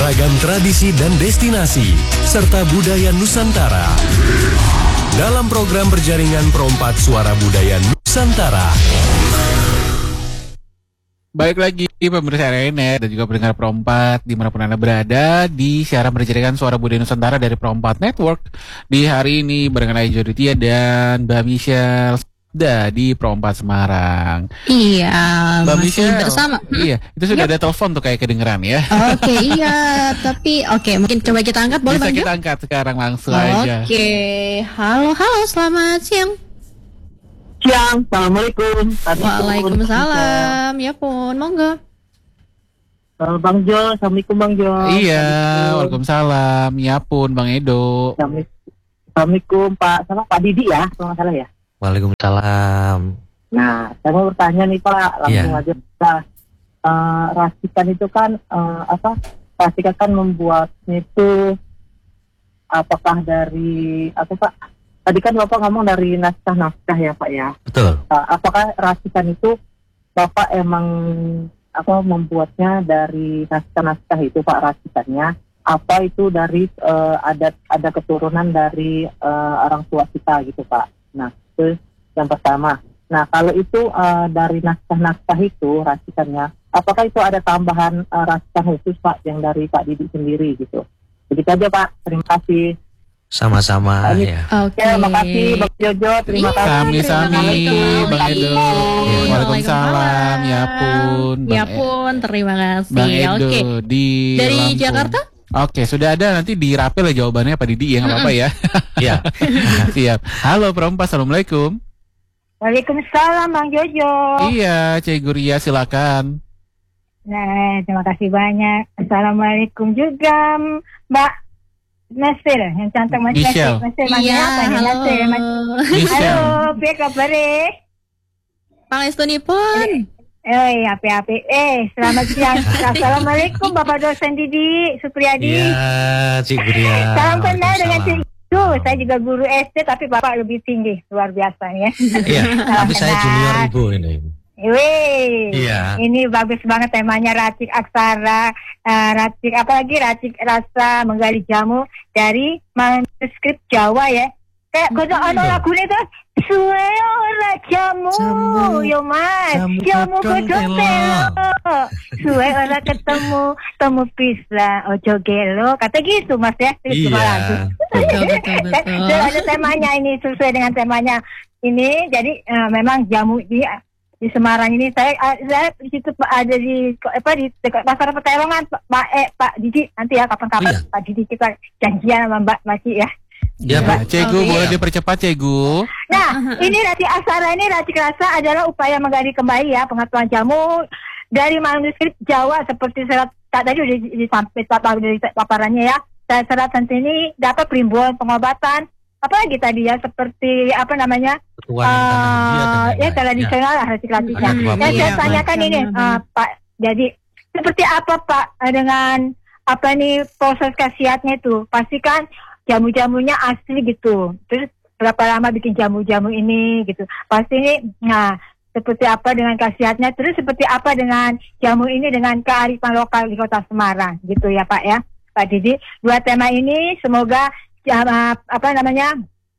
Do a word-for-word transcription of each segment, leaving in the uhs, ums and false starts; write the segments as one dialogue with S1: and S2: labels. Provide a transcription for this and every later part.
S1: beragam tradisi dan destinasi, serta budaya Nusantara. Dalam program berjaringan Perompat Suara Budaya Nusantara.
S2: Baik lagi pemirsa R N dan juga pendengar Perompat dimanapun Anda berada di siaran berjaringan Suara Budaya Nusantara dari Perompat Network. Di hari ini barengan Ayu Joditia dan Mbak Michelle di Perompat Semarang.
S3: Iya,
S2: Mbak
S3: masih
S2: Michelle
S3: bersama. Hmm?
S2: Iya, itu sudah
S3: Yep.
S2: ada telepon tuh kayak kedengeran ya.
S3: Oke, iya, tapi oke, mungkin coba kita angkat, boleh
S2: Bisa
S3: Bang Jo?
S2: kita angkat sekarang langsung aja.
S3: Oke, halo, halo, selamat siang.
S4: Siang, Assalamualaikum.
S3: Waalaikumsalam, ya pun, monggo.
S4: Uh, Bang Jo, Assalamualaikum Bang Jo.
S2: Iya, waalaikumsalam. Ya pun, Bang Edo.
S4: Assalamualaikum Pak, sama Pak Didi ya, kalau nggak salah ya.
S5: Waalaikumsalam.
S4: Nah, saya mau bertanya nih Pak, langsung
S5: Iya.
S4: aja. Nah, uh, racikan itu kan uh, apa? Racikan kan membuatnya itu apakah dari apa Pak? Tadi kan Bapak ngomong dari naskah-naskah ya Pak ya.
S5: Betul.
S4: Uh, apakah racikan itu Bapak emang apa membuatnya dari naskah-naskah itu Pak racikannya? Apa itu dari uh, ada ada keturunan dari uh, orang tua kita gitu Pak? Nah, itu yang pertama. Nah, kalau itu uh, dari naskah-naskah itu racikannya, apakah itu ada tambahan uh, racikan khusus Pak yang dari Pak Didi sendiri gitu? Begitu aja Pak. Terima kasih.
S5: Sama-sama
S4: Ini-
S5: ya.
S3: Oke.
S4: Terima kasih Bang Jojo. Terima
S3: Iya,
S4: kasih.
S2: Sami-sami,
S3: terima
S2: Bang
S3: kasih.
S2: Edo. Waalaikumsalam. Ya pun, Bang
S3: Ya
S2: E-
S3: pun, terima kasih.
S2: Bang Edo
S3: Oke.
S2: di
S3: Dari
S2: Lampung.
S3: Jakarta?
S2: Oke, sudah ada, nanti dirapel ya jawabannya Pak Didi ya, nggak apa-apa ya.
S5: Iya.
S2: Siap. Halo Perompat, Assalamualaikum.
S6: Waalaikumsalam Bang Jojo.
S2: Iya, Cik Guria silakan.
S6: Nah, terima kasih banyak. Assalamualaikum juga Mbak Nasir, yang cantik Mas
S2: Michelle.
S6: Nasir. Nasir,
S3: Iya,
S6: apa nih
S3: halo.
S6: Nasir? Mas-
S2: Michelle.
S6: Halo, piye kabar?
S3: Pangestunipun.
S6: Eh, api-api. Eh, selamat siang. Assalamualaikum Bapak dosen Didi Supriyadi.
S5: Iya, Cik Guria.
S6: Salam kenal dengan Cik
S5: Waalaikumsalam.
S6: Itu, saya juga guru S D tapi Bapak lebih tinggi, luar biasa ya.
S5: Iya, tapi saya
S6: kenal.
S5: junior Ibu ini.
S6: Wih,
S5: Iya.
S6: ini bagus banget temanya racik aksara, uh, racik apalagi racik rasa menggali jamu dari manuskrip Jawa ya. Kayak kono ono lagune tuh suwe ora jamu,
S5: Jamu,
S6: yo mas,
S5: jamu
S6: jamu
S5: godhong
S6: godhong
S5: telo.
S6: telo. Suwe ora ketemu, temu pisah, ojo gelo, kata gitu mas ya. Itu
S5: Iya.
S6: lagu.
S3: Betul, betul, betul.
S6: Dan ada temanya ini sesuai dengan temanya ini. Jadi eh, memang jamu di di Semarang ini saya eh, saya di situ Pak, ada di apa di dekat pasar Peterongan Pak Pak, eh, Pak Didi nanti ya kapan-kapan
S5: Oh, iya.
S6: Pak Didi kita janjian sama Mbak Masih ya.
S5: Iya,
S2: Ya,
S5: Bu.
S2: Cegu,
S3: Oke.
S2: boleh dipercepat Cegu.
S6: Nah, ini racik aksara ini racik rasa adalah upaya menggali kembali ya pengetahuan jamu dari manuskrip Jawa seperti serat tak tadi udah disampaikan dari paparannya ya. Dan serat ini dapat perimbun pengobatan apalagi tadi ya seperti apa namanya
S5: Ketuaan
S6: uh,
S5: tanah
S6: ya tradisional lah racik-raciknya.
S5: Ada
S6: Nah,
S5: kebapak.
S6: saya
S3: Iya,
S6: tanyakan
S3: Pak.
S6: ini uh, Pak. Jadi seperti apa Pak eh, dengan apa nih proses khasiatnya itu? Pastikan jamu-jamunya asli gitu. Terus berapa lama bikin jamu-jamu ini gitu. Pasti ini nah seperti apa dengan khasiatnya, terus seperti apa dengan jamu ini dengan kearifan lokal di Kota Semarang gitu ya Pak ya. Pak Didi, dua tema ini semoga ya, apa namanya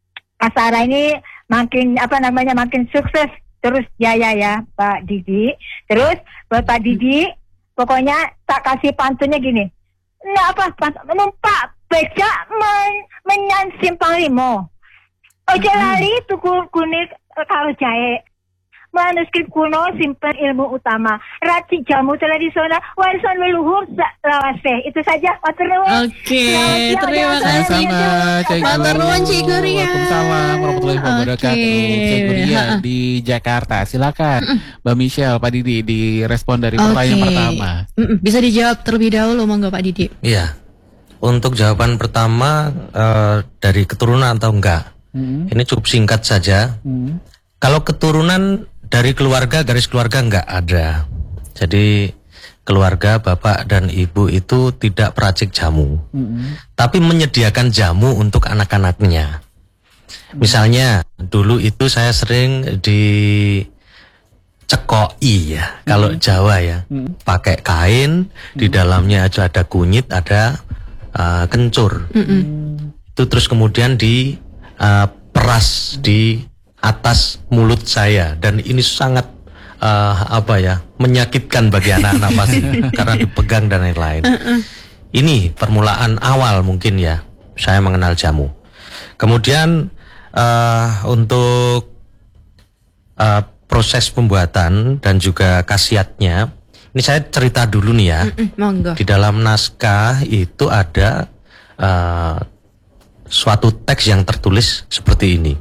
S6: aksara ini makin apa namanya makin sukses terus jaya ya Pak Didi. Terus buat Pak Didi pokoknya tak kasih pantunnya gini. Nah apa pantun numpak becak men menyan simpang limo. Ojo lali tuku kuning karo jahe. Manuskrip kuno simpen ilmu utama. Racik jamu tradisional warisan leluhur lawase. Itu saja. Matur nuwun.
S3: Oke,
S6: Selamat siang,
S3: terima
S6: jangan
S3: kasih.
S2: Sama-sama, Cegu.
S3: Matur nuwun, Cik Guria.
S2: Waalaikumsalam warahmatullahi wabarakatuh.
S3: Oke.
S2: Cik Guria di Jakarta. Silakan, Mbak Michelle, Pak Didi direspon dari pertanyaan
S3: Oke.
S2: pertama.
S3: Mm-mm, bisa dijawab terlebih dahulu, monggo Pak Didi.
S5: Iya. Untuk jawaban pertama eh, dari keturunan atau enggak,
S2: Hmm.
S5: ini cukup singkat saja.
S2: Hmm.
S5: Kalau keturunan dari keluarga, garis keluarga enggak ada. Jadi keluarga bapak dan ibu itu tidak peracik jamu,
S2: Hmm.
S5: tapi menyediakan jamu untuk anak-anaknya. Misalnya dulu itu saya sering di cekoi ya, kalau Jawa ya, pakai kain, di dalamnya aja ada kunyit, ada uh, kencur. Itu terus kemudian di uh, peras di atas mulut saya, dan ini sangat uh, apa ya, menyakitkan bagi anak-anak pasti karena dipegang dan lain-lain. Ini permulaan awal mungkin ya saya mengenal jamu. Kemudian uh, untuk uh, proses pembuatan dan juga khasiatnya, ini saya cerita dulu nih ya.
S3: Mm-mm, monggo.
S5: Di dalam naskah itu ada uh, suatu teks yang tertulis seperti ini.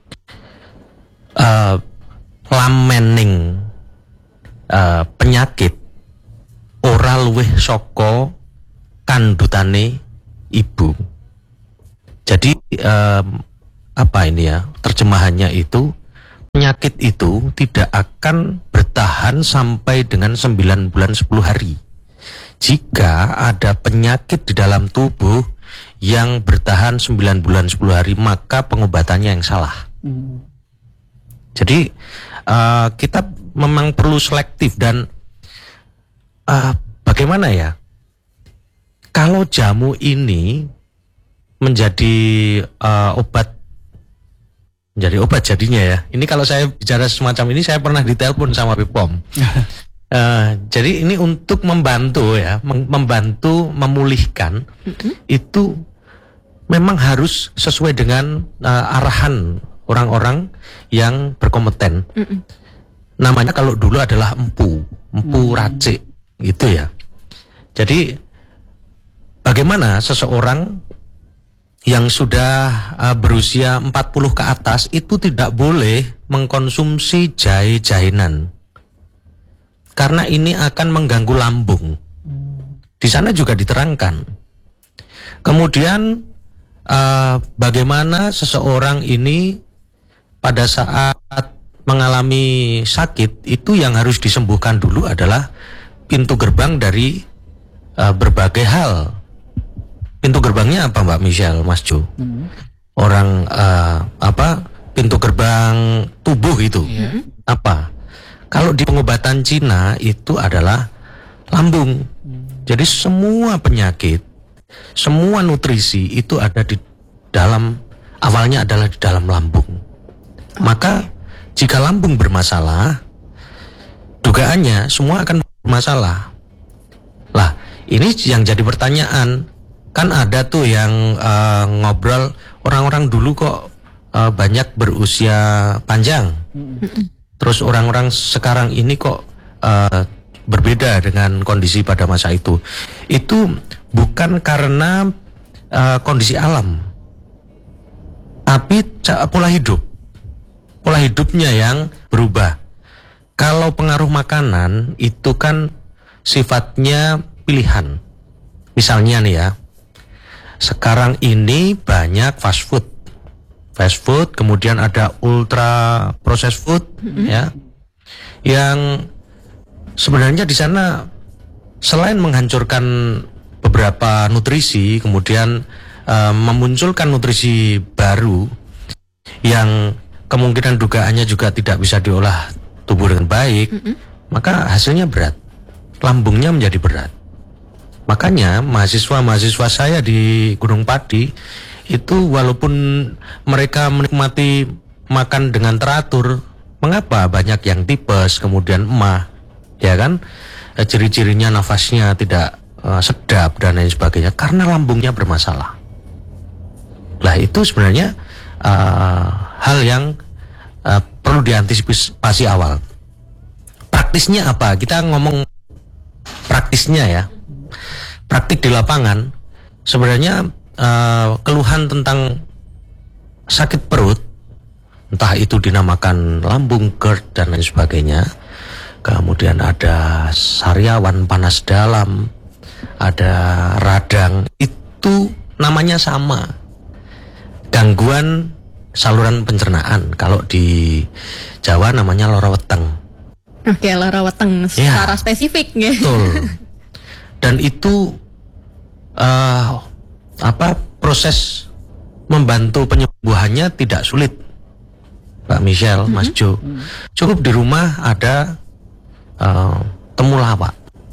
S5: Uh, lamening uh, penyakit ora luwih saka kandutane ibu. Jadi um, apa ini ya, terjemahannya itu, penyakit itu tidak akan bertahan sampai dengan sembilan bulan sepuluh hari. Jika ada penyakit di dalam tubuh yang bertahan sembilan bulan sepuluh hari, maka pengobatannya yang salah. Hmm. Jadi uh, kita memang perlu selektif dan uh, bagaimana ya, kalau jamu ini menjadi uh, obat, menjadi obat jadinya ya. Ini kalau saya bicara semacam ini, saya pernah ditelepon sama B P O M. uh, jadi ini untuk membantu ya, membantu memulihkan. Mm-hmm. Itu memang harus sesuai dengan uh, arahan orang-orang yang berkompeten. Mm-hmm. Namanya kalau dulu adalah empu, empu mm-hmm. racik gitu ya. Jadi bagaimana seseorang yang sudah uh, berusia empat puluh ke atas itu tidak boleh mengkonsumsi jahe-jahenan, karena ini akan mengganggu lambung. Di sana juga diterangkan. Kemudian uh, bagaimana seseorang ini pada saat mengalami sakit itu yang harus disembuhkan dulu adalah pintu gerbang dari uh, berbagai hal. Pintu gerbangnya apa Mbak Michelle, Mas Jo? Hmm. Orang uh, apa? Pintu gerbang tubuh itu yeah. Apa? Kalau di pengobatan Cina itu adalah lambung. Hmm. Jadi semua penyakit, semua nutrisi itu ada di dalam, awalnya adalah di dalam lambung. Okay. Maka jika lambung bermasalah, dugaannya semua akan bermasalah. Lah, ini yang jadi pertanyaan. Kan ada tuh yang uh, ngobrol, orang-orang dulu kok uh, banyak berusia panjang. Terus orang-orang sekarang ini kok uh, berbeda dengan kondisi pada masa itu. Itu bukan karena uh, kondisi alam, tapi pola hidup. Pola hidupnya yang berubah. Kalau pengaruh makanan itu kan sifatnya pilihan. Misalnya nih ya, sekarang ini banyak fast food, fast food, kemudian ada ultra processed food, mm-hmm. ya, yang sebenarnya di sana selain menghancurkan beberapa nutrisi, kemudian uh, memunculkan nutrisi baru yang kemungkinan dugaannya juga tidak bisa diolah tubuh dengan baik, mm-hmm. maka hasilnya berat, lambungnya menjadi berat. Makanya mahasiswa-mahasiswa saya di Gunung Padi itu walaupun mereka menikmati makan dengan teratur, mengapa banyak yang tipes, kemudian emah, ya kan? E, ciri-cirinya nafasnya tidak uh, sedap dan lain sebagainya, karena lambungnya bermasalah. Lah itu sebenarnya uh, hal yang uh, perlu diantisipasi awal. Praktisnya apa? Kita ngomong praktisnya ya. Praktik di lapangan, sebenarnya uh, keluhan tentang sakit perut, entah itu dinamakan lambung, GERD dan lain sebagainya. Kemudian ada sariawan, panas dalam, ada radang, itu namanya sama, gangguan saluran pencernaan. Kalau di Jawa namanya lara weteng.
S3: Oke, lara weteng secara ya, spesifik ya.
S5: Betul. Dan itu uh, apa proses membantu penyembuhannya tidak sulit. Mbak Michelle, mm-hmm. Mas Jo, mm-hmm. cukup di rumah ada uh, temulawak.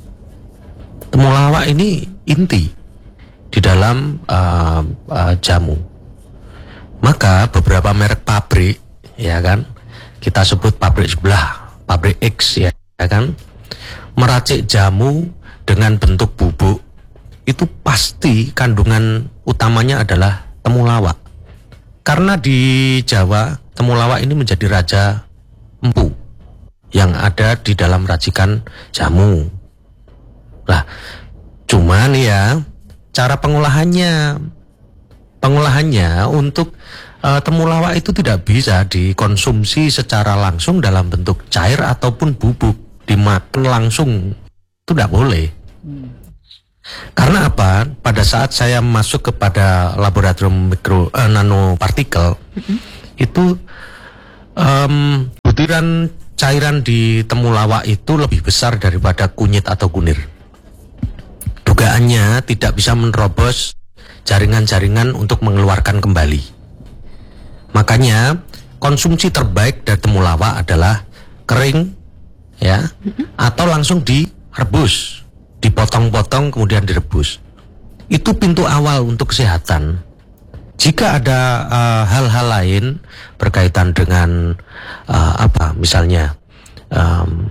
S5: Temulawak ini inti di dalam uh, uh, jamu. Maka beberapa merek pabrik, ya kan, kita sebut pabrik sebelah, pabrik X, ya, ya kan, meracik jamu dengan bentuk bubuk, itu pasti kandungan utamanya adalah temulawak. Karena di Jawa temulawak ini menjadi raja empu yang ada di dalam racikan jamu. Lah, cuman ya cara pengolahannya, pengolahannya untuk uh, temulawak itu tidak bisa dikonsumsi secara langsung dalam bentuk cair ataupun bubuk, dimakan langsung itu tidak boleh. Hmm. Karena apa? Pada saat saya masuk kepada laboratorium mikro uh, nanopartikel, mm-hmm. itu um, butiran cairan di temulawak itu lebih besar daripada kunyit atau kunir. Dugaannya tidak bisa menerobos jaringan-jaringan untuk mengeluarkan kembali. Makanya konsumsi terbaik dari temulawak adalah kering, ya, mm-hmm. atau langsung direbus, dipotong-potong kemudian direbus. Itu pintu awal untuk kesehatan. Jika ada uh, hal-hal lain berkaitan dengan uh, apa, misalnya um,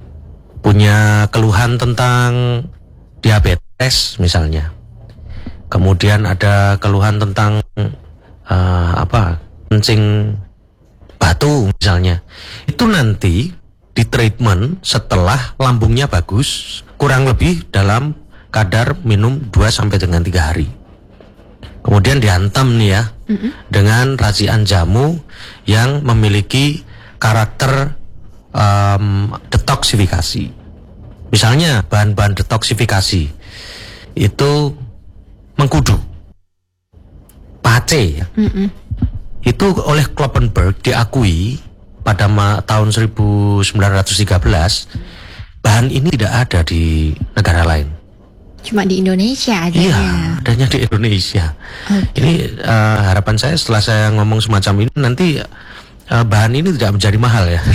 S5: punya keluhan tentang diabetes misalnya, kemudian ada keluhan tentang uh, apa, kencing batu misalnya, itu nanti di treatment setelah lambungnya bagus, kurang lebih dalam kadar minum dua sampai dengan tiga hari. Kemudian dihantam nih ya, mm-hmm. dengan racikan jamu yang memiliki karakter um, detoksifikasi. Misalnya bahan-bahan detoksifikasi itu mengkudu, pace ya. Mm-hmm. Itu oleh Kloppenberg diakui pada ma- tahun seribu sembilan ratus tiga belas, bahan ini tidak ada di negara lain.
S3: Cuma di Indonesia adanya.
S5: Iya, adanya di Indonesia. Okay. Ini uh, harapan saya setelah saya ngomong semacam ini nanti uh, bahan ini tidak menjadi mahal ya.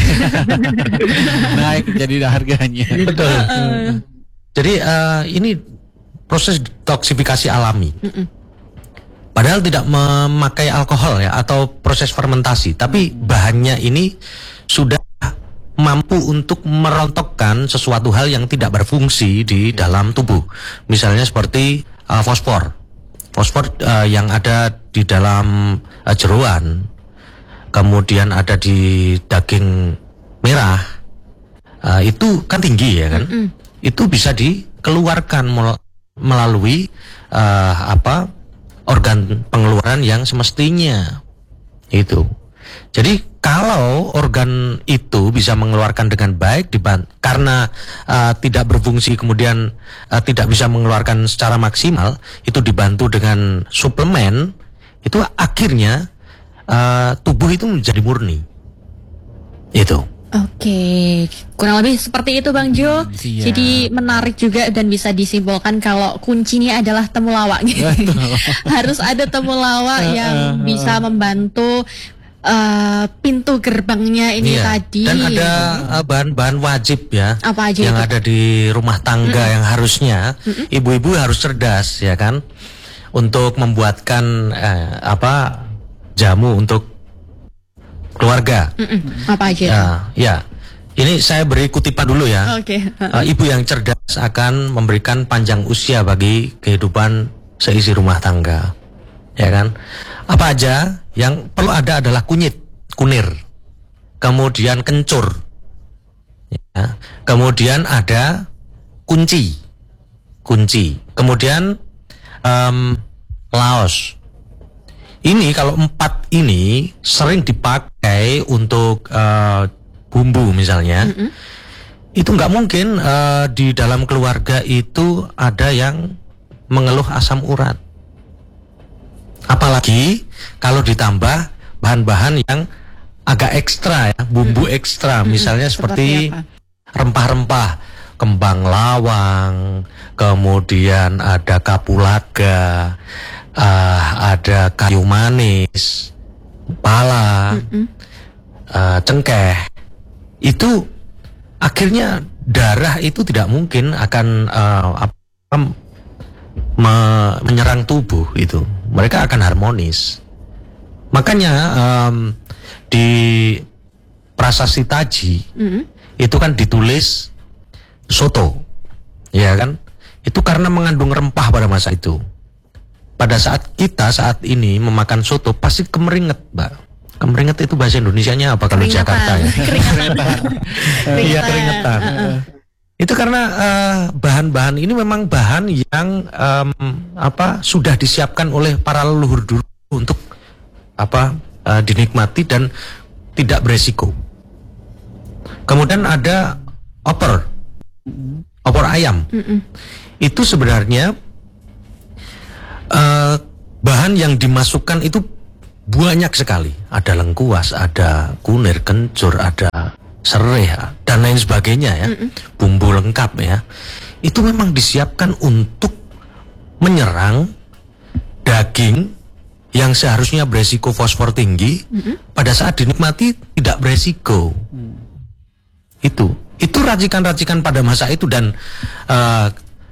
S2: Naik jadi harganya.
S5: Betul. Uh-uh. Jadi uh, ini proses detoksifikasi alami. Mm-mm. Padahal tidak memakai alkohol ya atau proses fermentasi, tapi bahannya ini sudah mampu untuk merontokkan sesuatu hal yang tidak berfungsi di dalam tubuh. Misalnya seperti uh, fosfor. Fosfor uh, yang ada di dalam uh, jeroan, kemudian ada di daging merah, uh, itu kan tinggi ya kan? Mm-mm. Itu bisa dikeluarkan mel- melalui uh, apa organ pengeluaran yang semestinya itu. Jadi kalau organ itu bisa mengeluarkan dengan baik diban- karena uh, tidak berfungsi kemudian uh, tidak bisa mengeluarkan secara maksimal, itu dibantu dengan suplemen, itu akhirnya uh, tubuh itu menjadi murni. Itu.
S3: Oke, kurang lebih seperti itu Bang Jo.
S2: Hmm, iya.
S3: Jadi menarik juga dan bisa disimpulkan kalau kuncinya adalah temulawak. Harus ada temulawak yang bisa membantu uh, pintu gerbangnya ini
S5: iya.
S3: tadi.
S5: Dan ada uh, bahan-bahan wajib ya.
S3: Apa aja
S5: yang
S3: itu?
S5: ada di rumah tangga mm-hmm. yang harusnya mm-hmm. ibu-ibu harus cerdas ya kan, untuk membuatkan uh, apa jamu untuk keluarga. Mm-mm.
S3: Apa aja?
S5: Ya, ya. Ini saya beri kutipan dulu ya.
S3: Oke. Okay.
S5: Uh, ibu yang cerdas akan memberikan panjang usia bagi kehidupan seisi rumah tangga. Ya kan? Apa aja yang perlu ada adalah kunyit, kunir. Kemudian kencur. Ya. Kemudian ada kunci. Kunci. Kemudian um, laos. Ini kalau empat ini sering dipakai untuk uh, bumbu misalnya, mm-hmm. itu nggak mungkin uh, di dalam keluarga itu ada yang mengeluh asam urat. Apalagi kalau ditambah bahan-bahan yang agak ekstra ya, bumbu mm-hmm. ekstra, misalnya mm-hmm. seperti, seperti rempah-rempah, kembang lawang, kemudian ada kapulaga. Uh, ada kayu manis, pala, mm-hmm. uh, cengkeh, itu akhirnya darah itu tidak mungkin akan uh, apa, me- menyerang tubuh itu. Mereka akan harmonis. Makanya um, di prasasti Taji mm-hmm. itu kan ditulis soto, ya kan? Itu karena mengandung rempah pada masa itu. Pada saat kita saat ini memakan soto pasti kemeringet, Mbak. Kemeringet itu bahasa Indonesianya apa kalau Jakarta ya?
S3: Keringetan.
S5: Iya, keringetan. Uh-uh. Itu karena uh, bahan-bahan ini memang bahan yang um, apa sudah disiapkan oleh para leluhur dulu untuk apa uh, dinikmati dan tidak beresiko. Kemudian ada opor, opor ayam. Mm-mm. Itu sebenarnya uh, bahan yang dimasukkan itu banyak sekali. Ada lengkuas, ada kunir, kencur, ada serai dan lain sebagainya ya. Mm-mm. Bumbu lengkap ya. Itu memang disiapkan untuk menyerang daging yang seharusnya beresiko fosfor tinggi, mm-hmm. pada saat dinikmati tidak beresiko. Mm. Itu, itu racikan-racikan pada masa itu dan uh,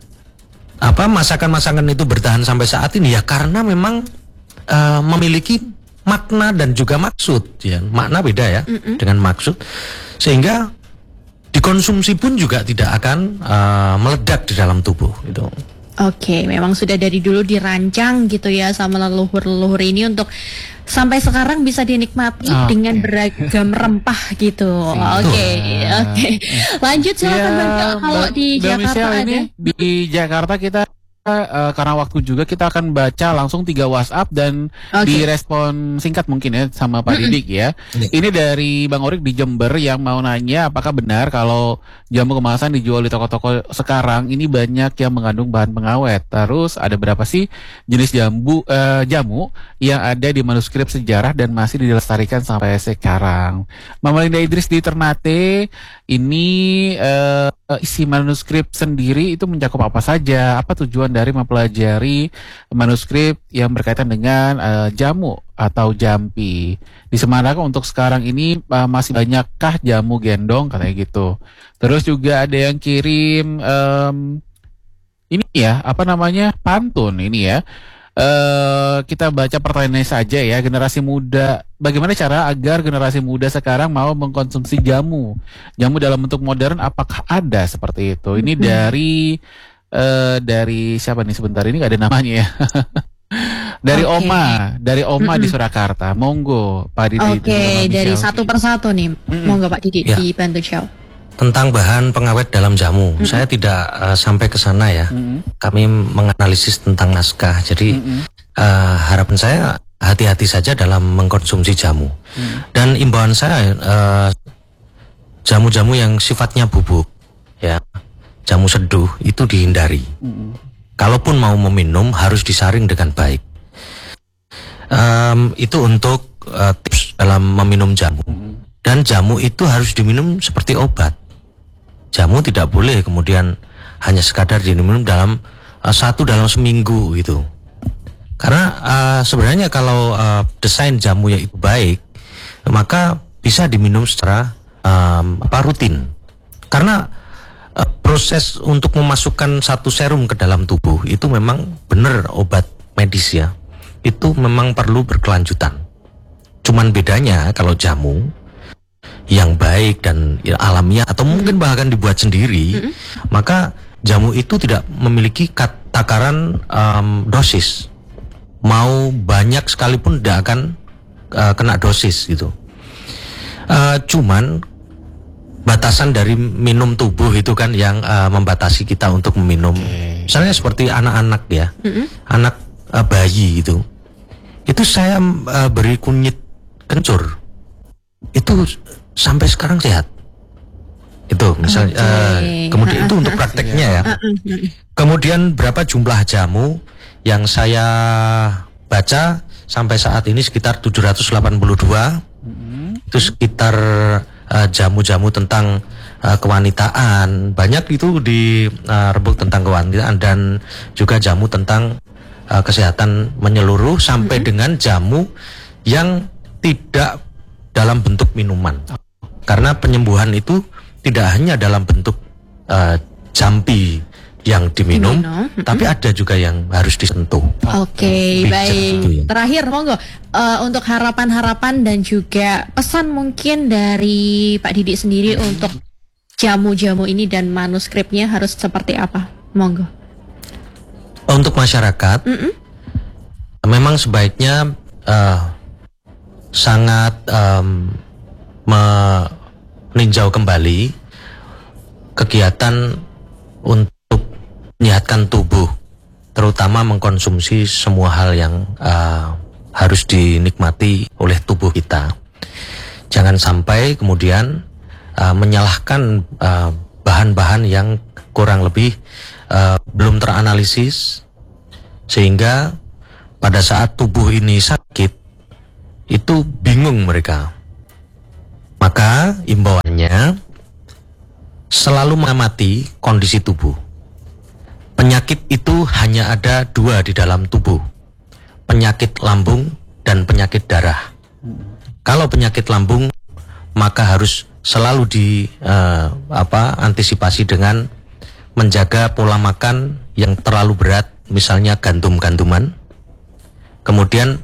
S5: apa masakan-masakan itu bertahan sampai saat ini ya karena memang uh, memiliki makna dan juga maksud. Ya, makna beda ya mm-hmm. dengan maksud, sehingga dikonsumsi pun juga tidak akan uh, meledak di dalam tubuh. Itu.
S3: Oke, memang sudah dari dulu dirancang gitu ya sama leluhur-leluhur ini untuk sampai sekarang bisa dinikmati okay. dengan beragam rempah gitu. Oke, oke. Okay. Lanjut silakan ya, Bang, kalau di Jakarta ada. Ini
S2: di Jakarta kita uh, karena waktu juga kita akan baca langsung tiga WhatsApp dan okay. direspon singkat mungkin ya sama Pak Didik ya. Ini dari Bang Orik di Jember yang mau nanya apakah benar kalau jamu kemasan dijual di toko-toko sekarang ini banyak yang mengandung bahan pengawet. Terus ada berapa sih jenis jambu uh, jamu yang ada di manuskrip sejarah dan masih dilestarikan sampai sekarang. Mama Linda Idris di Ternate, ini uh, isi manuskrip sendiri itu mencakup apa saja? Apa tujuan dari mempelajari manuskrip yang berkaitan dengan uh, jamu atau jampi? Di Semarang untuk sekarang ini uh, masih banyakkah jamu gendong katanya gitu. Terus juga ada yang kirim um, ini ya, apa namanya, pantun ini ya. Uh, kita baca pertanyaannya saja ya, generasi muda, bagaimana cara agar generasi muda sekarang mau mengkonsumsi jamu? Jamu dalam bentuk modern apakah ada seperti itu? Ini hmm. dari uh, dari siapa nih sebentar, ini nggak ada namanya ya. Dari okay. Oma, dari Oma mm-mm. di Surakarta. Monggo Pak Didi.
S3: Oke, okay, dari satu persatu nih. Mm-mm. Monggo Pak Didi ya. Dibantu jawab.
S5: Tentang bahan pengawet dalam jamu, mm-hmm. saya tidak uh, sampai ke sana ya. Mm-hmm. Kami menganalisis tentang naskah, jadi mm-hmm. uh, harapan saya hati-hati saja dalam mengkonsumsi jamu. Mm-hmm. Dan imbauan saya, uh, jamu-jamu yang sifatnya bubuk, ya, jamu seduh itu dihindari. Mm-hmm. Kalaupun mau meminum harus disaring dengan baik. Um, itu untuk uh, tips dalam meminum jamu. Mm-hmm. Dan jamu itu harus diminum seperti obat. Jamu tidak boleh kemudian hanya sekadar diminum dalam uh, satu dalam seminggu gitu. Karena uh, sebenarnya kalau uh, desain jamu yang itu baik, maka bisa diminum secara um, apa rutin. Karena uh, proses untuk memasukkan satu serum ke dalam tubuh itu memang benar obat medis ya. Itu memang perlu berkelanjutan. Cuman bedanya kalau jamu yang baik dan alamiah atau mungkin bahkan dibuat sendiri, mm-hmm. maka jamu itu tidak memiliki takaran um, dosis. Mau banyak sekalipun tidak akan uh, kena dosis gitu. Uh, cuman batasan dari minum tubuh itu kan yang uh, membatasi kita untuk meminum. Okay. Misalnya seperti anak-anak ya, mm-hmm. anak uh, bayi itu, itu saya uh, beri kunyit kencur, itu sampai sekarang sehat. Itu misalnya okay. uh, kemudian itu untuk prakteknya ya. Kemudian berapa jumlah jamu yang saya baca sampai saat ini sekitar tujuh ratus delapan puluh dua. Mm-hmm. Itu sekitar uh, jamu-jamu tentang uh, kewanitaan. Banyak itu di uh, rebuk tentang kewanitaan dan juga jamu tentang uh, kesehatan menyeluruh sampai mm-hmm. dengan jamu yang tidak dalam bentuk minuman. Karena penyembuhan itu tidak hanya dalam bentuk uh, jampi yang diminum, diminum. Tapi mm-hmm. ada juga yang harus disentuh.
S3: Oke, okay, baik. Ya. Terakhir, monggo uh, untuk harapan-harapan dan juga pesan mungkin dari Pak Didik sendiri mm-hmm. untuk jamu-jamu ini dan manuskripnya harus seperti apa? Monggo.
S5: Untuk masyarakat, mm-hmm. memang sebaiknya uh, sangat um, meninjau kembali kegiatan untuk menyehatkan tubuh, terutama mengkonsumsi semua hal yang uh, harus dinikmati oleh tubuh kita. Jangan sampai kemudian uh, menyalahkan uh, bahan-bahan yang kurang lebih uh, belum teranalisis, sehingga pada saat tubuh ini sakit, itu bingung mereka. Maka imbauannya selalu mengamati kondisi tubuh. Penyakit itu hanya ada dua di dalam tubuh, penyakit lambung dan penyakit darah. Kalau penyakit lambung, maka harus selalu di uh, apa antisipasi dengan menjaga pola makan yang terlalu berat, misalnya gandum-ganduman. Kemudian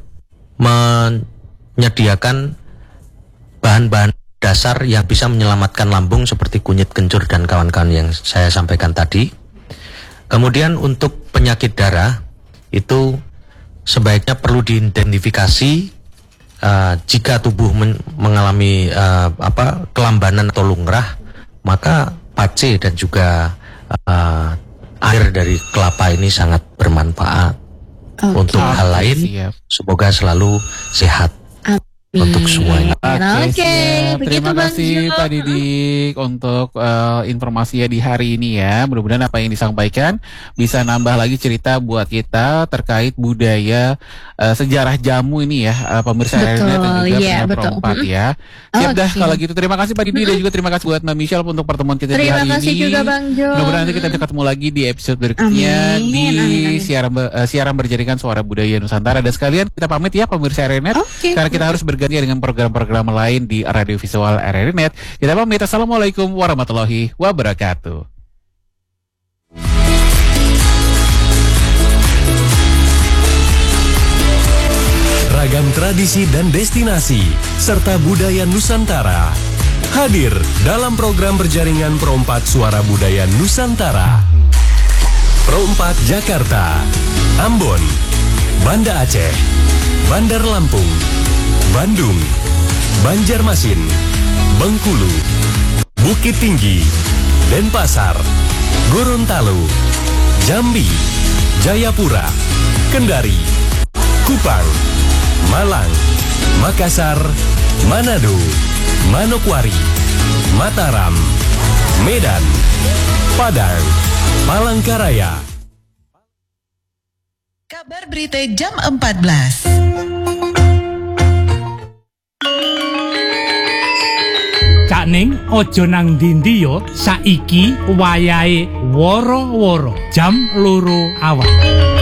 S5: menyediakan bahan-bahan dasar yang bisa menyelamatkan lambung seperti kunyit kencur dan kawan-kawan yang saya sampaikan tadi. Kemudian untuk penyakit darah itu sebaiknya perlu diidentifikasi uh, jika tubuh men- mengalami uh, apa kelambanan atau lungrah, maka pace dan juga uh, air dari kelapa ini sangat bermanfaat. Okay. Untuk hal lain, siap. Semoga selalu sehat. Untuk semuanya.
S2: Oke, okay, terima kasih Pak Didik untuk uh, informasinya di hari ini ya. Mudah-mudahan apa yang disampaikan bisa nambah lagi cerita buat kita terkait budaya uh, sejarah jamu ini ya, uh, pemirsa R R Net dan juga yeah, Perempat ya. Siap okay. dah kalau gitu. Terima kasih Pak Didik mm-hmm. dan juga terima kasih buat Mbak Michelle untuk pertemuan kita
S3: terima
S2: di hari ini.
S3: Terima kasih juga Bang Jo.
S2: Mudah-mudahan nanti kita bisa ketemu lagi di episode berikutnya amin, di amin, amin. siaran uh, siaran berjaringan Suara Budaya Nusantara. Dan sekalian kita pamit ya pemirsa R R Net okay. karena kita harus berganti dengan program-program lain di radio visual R R Net. Kita pamit. Assalamualaikum warahmatullahi wabarakatuh.
S1: Ragam tradisi dan destinasi serta budaya Nusantara hadir dalam program berjaringan Perempat Suara Budaya Nusantara. Perempat Jakarta, Ambon, Banda Aceh, Bandar Lampung, Bandung, Banjarmasin, Bengkulu, Bukit Tinggi, Denpasar, Gorontalo, Jambi, Jayapura, Kendari, Kupang, Malang, Makassar, Manado, Manokwari, Mataram, Medan, Padang, Palangkaraya.
S7: Kabar Berita jam empat belas.
S8: Cak Ning ojo nang ndi yo, saiki wayahe woro-woro jam loro awan.